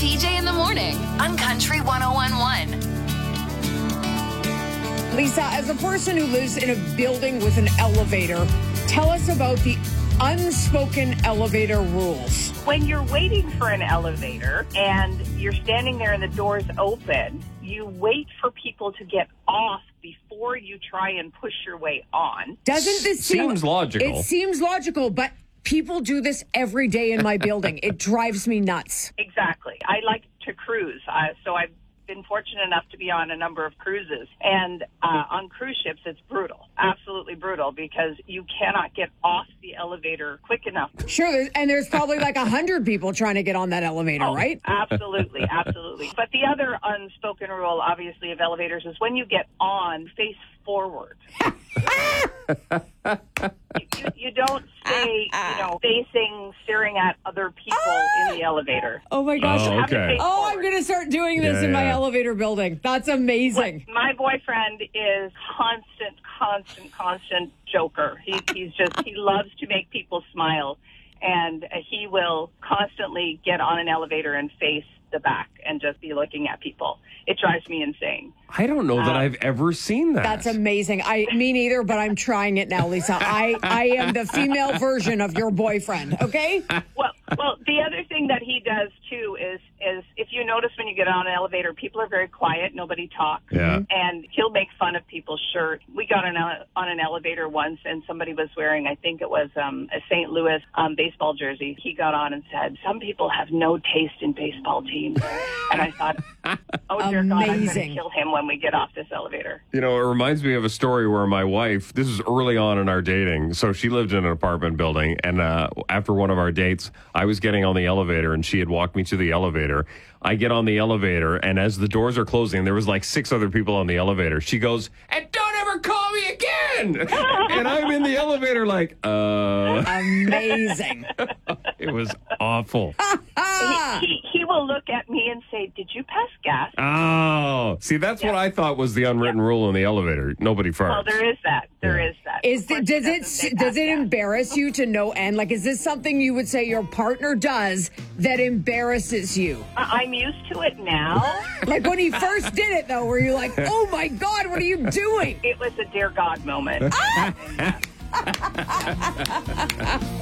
PJ in the morning on Country 101.1. Lisa, as a person who lives in a building with an elevator, tell us about the unspoken elevator rules. When you're waiting for an elevator and you're standing there and the door's open, you wait for people to get off before you try and push your way on. Doesn't this Seems logical. It seems logical, but people do this every day in my building. It drives me nuts. Exactly. I like to cruise, so I've been fortunate enough to be on a number of cruises. And on cruise ships, it's brutal, absolutely brutal, because you cannot get off the elevator quick enough. Sure, and there's probably like 100 people trying to get on that elevator, right? Absolutely, absolutely. But the other unspoken rule, obviously, of elevators is when you get on, face forward. You don't stay, facing, staring at other people in the elevator. Oh, my gosh. Oh, okay. Oh, I'm going to start doing this in my elevator building. That's amazing. My boyfriend is constant joker. He loves to make people smile, and he will constantly get on an elevator and face the back and just be looking at people. It drives me insane. I don't know that I've ever seen that. That's amazing. Me neither, but I'm trying it now, Lisa. I am the female version of your boyfriend, okay? Well, the other thing that he does, too, is if you notice when you get on an elevator, people are very quiet. Nobody talks. Yeah. And he'll make fun of people's shirt. We got on an elevator once, and somebody was wearing, I think it was a St. Louis baseball jersey. He got on and said, "Some people have no taste in baseball teams." And I thought, oh, dear God, I'm going to kill him when we get off this elevator. You know, it reminds me of a story where my wife, this is early on in our dating, so she lived in an apartment building, and after one of our dates, I was getting on the elevator, and she had walked me to the elevator. I get on the elevator, and as the doors are closing, there was like 6 other people on the elevator. She goes, "And don't ever call me again!" And I'm in the elevator like, Amazing. It was awful. He will look at me and say, "Did you pass gas?" Oh, see, that's what I thought was the unwritten rule in the elevator. Nobody farts. Well, there is that. There is that. Does it embarrass you to no end? Like, is this something you would say your partner does that embarrasses you? I'm used to it now. Like when he first did it, though, were you like, "Oh my God, what are you doing?" It was a dear God moment.